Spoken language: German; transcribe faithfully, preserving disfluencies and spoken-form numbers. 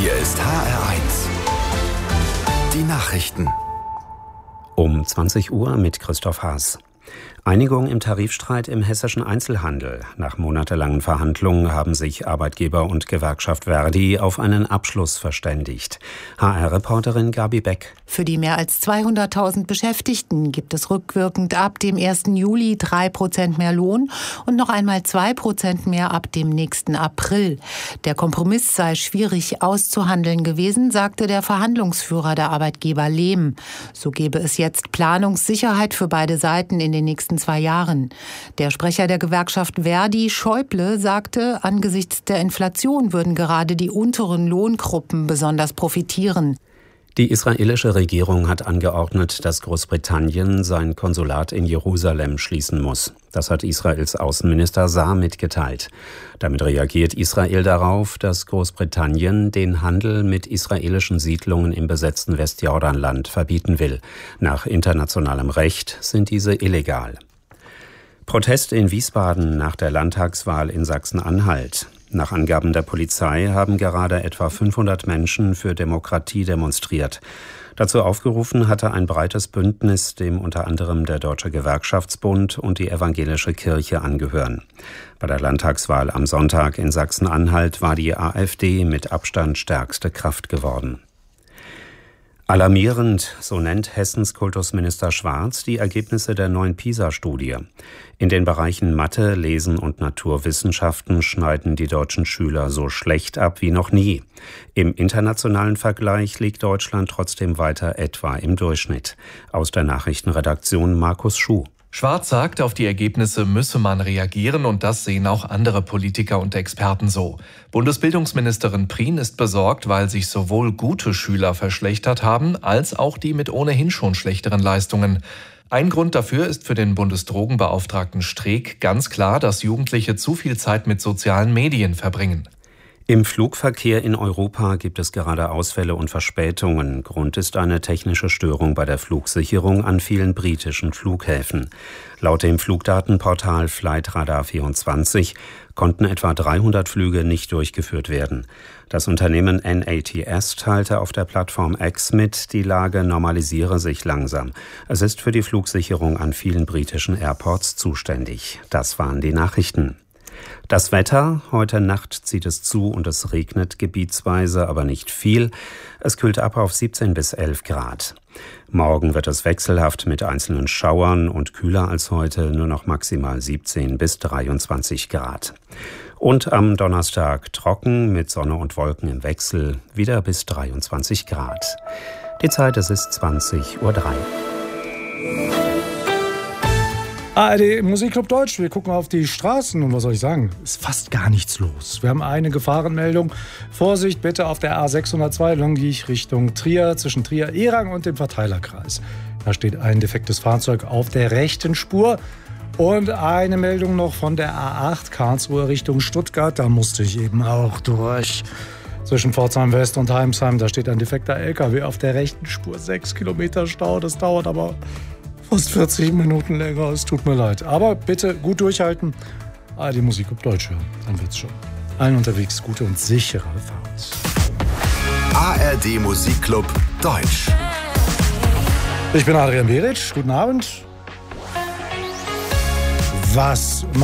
Hier ist H R eins. Die Nachrichten. Um zwanzig Uhr mit Christoph Haas. Einigung im Tarifstreit im hessischen Einzelhandel. Nach monatelangen Verhandlungen haben sich Arbeitgeber und Gewerkschaft Verdi auf einen Abschluss verständigt. H R-Reporterin Gabi Beck. Für die mehr als zweihunderttausend Beschäftigten gibt es rückwirkend ab dem ersten Juli drei Prozent mehr Lohn und noch einmal zwei Prozent mehr ab dem nächsten April. Der Kompromiss sei schwierig auszuhandeln gewesen, sagte der Verhandlungsführer der Arbeitgeber Lehm. So gebe es jetzt Planungssicherheit für beide Seiten in den nächsten zwei Jahren. Der Sprecher der Gewerkschaft Verdi, Schäuble, sagte, angesichts der Inflation würden gerade die unteren Lohngruppen besonders profitieren. Die israelische Regierung hat angeordnet, dass Großbritannien sein Konsulat in Jerusalem schließen muss. Das hat Israels Außenminister Saar mitgeteilt. Damit reagiert Israel darauf, dass Großbritannien den Handel mit israelischen Siedlungen im besetzten Westjordanland verbieten will. Nach internationalem Recht sind diese illegal. Protest in Wiesbaden nach der Landtagswahl in Sachsen-Anhalt. Nach Angaben der Polizei haben gerade etwa fünfhundert Menschen für Demokratie demonstriert. Dazu aufgerufen hatte ein breites Bündnis, dem unter anderem der Deutsche Gewerkschaftsbund und die Evangelische Kirche angehören. Bei der Landtagswahl am Sonntag in Sachsen-Anhalt war die AfD mit Abstand stärkste Kraft geworden. Alarmierend, so nennt Hessens Kultusminister Schwarz die Ergebnisse der neuen PISA-Studie. In den Bereichen Mathe, Lesen und Naturwissenschaften schneiden die deutschen Schüler so schlecht ab wie noch nie. Im internationalen Vergleich liegt Deutschland trotzdem weiter etwa im Durchschnitt. Aus der Nachrichtenredaktion Markus Schuh. Schwarz sagt, auf die Ergebnisse müsse man reagieren und das sehen auch andere Politiker und Experten so. Bundesbildungsministerin Prien ist besorgt, weil sich sowohl gute Schüler verschlechtert haben, als auch die mit ohnehin schon schlechteren Leistungen. Ein Grund dafür ist für den Bundesdrogenbeauftragten Streeck ganz klar, dass Jugendliche zu viel Zeit mit sozialen Medien verbringen. Im Flugverkehr in Europa gibt es gerade Ausfälle und Verspätungen. Grund ist eine technische Störung bei der Flugsicherung an vielen britischen Flughäfen. Laut dem Flugdatenportal Flightradar vierundzwanzig konnten etwa dreihundert Flüge nicht durchgeführt werden. Das Unternehmen N A T S teilte auf der Plattform X mit, die Lage normalisiere sich langsam. Es ist für die Flugsicherung an vielen britischen Airports zuständig. Das waren die Nachrichten. Das Wetter: Heute Nacht zieht es zu und es regnet gebietsweise, aber nicht viel. Es kühlt ab auf siebzehn bis elf Grad. Morgen wird es wechselhaft mit einzelnen Schauern und kühler als heute, nur noch maximal siebzehn bis dreiundzwanzig Grad. Und am Donnerstag trocken mit Sonne und Wolken im Wechsel, wieder bis dreiundzwanzig Grad. Die Zeit, es ist zwanzig Uhr drei. A R D Musikclub Deutsch, wir gucken auf die Straßen und was soll ich sagen, ist fast gar nichts los. Wir haben eine Gefahrenmeldung. Vorsicht bitte auf der A sechshundertzwei Longuich Richtung Trier, zwischen Trier-Erang und dem Verteilerkreis. Da steht ein defektes Fahrzeug auf der rechten Spur. Und eine Meldung noch von der A acht Karlsruhe Richtung Stuttgart, da musste ich eben auch durch. Zwischen Pforzheim West und Heimsheim, da steht ein defekter L K W auf der rechten Spur. Sechs Kilometer Stau, das dauert aber fast vierzig Minuten länger, es tut mir leid. Aber bitte gut durchhalten. Ah, die Musik auf Deutsch hören, dann wird's schon. Allen unterwegs gute und sichere Fahrt. A R D Musikclub Deutsch. Ich bin Adrian Beric, guten Abend. Was